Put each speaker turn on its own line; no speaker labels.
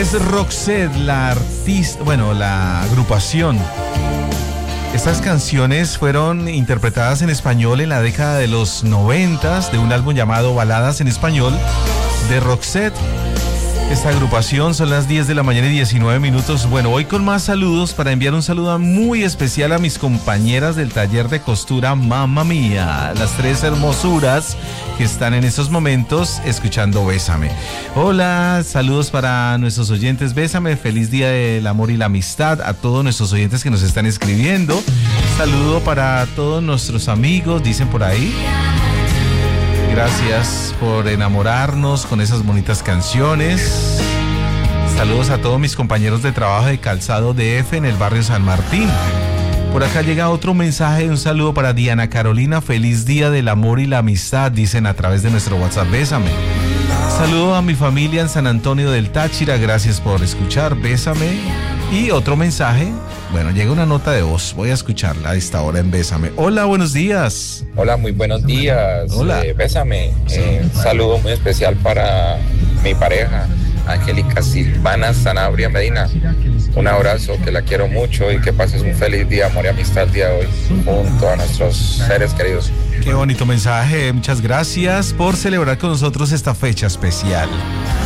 Es Roxette, la artista, bueno, la agrupación. Estas canciones fueron interpretadas en español en la década de los 90 de un álbum llamado Baladas en Español de Roxette. Esta agrupación, son las 10 de la mañana y 19 minutos. Bueno, hoy con más saludos para enviar un saludo muy especial a mis compañeras del taller de costura Mamma Mía, las tres hermosuras que están en estos momentos escuchando Bésame. Hola, saludos para nuestros oyentes, Bésame, feliz día del amor y la amistad a todos nuestros oyentes que nos están escribiendo. Saludo para todos nuestros amigos, dicen por ahí. Gracias por enamorarnos con esas bonitas canciones. Saludos a todos mis compañeros de trabajo de Calzado DF en el barrio San Martín. Por acá llega otro mensaje, un saludo para Diana Carolina. Feliz día del amor y la amistad, dicen a través de nuestro WhatsApp. Bésame. Saludo a mi familia en San Antonio del Táchira. Gracias por escuchar. Bésame. Y otro mensaje. Bueno, llega una nota de voz. Voy a escucharla a esta hora en Bésame. Hola, buenos días.
Hola, muy buenos días.
Hola.
Bésame. Saludo muy especial para mi pareja, Angélica Silvana Sanabria Medina. Un abrazo, que la quiero mucho y que pases un feliz día, amor y amistad el día de hoy junto a nuestros seres queridos.
Qué bonito mensaje. Muchas gracias por celebrar con nosotros esta fecha especial.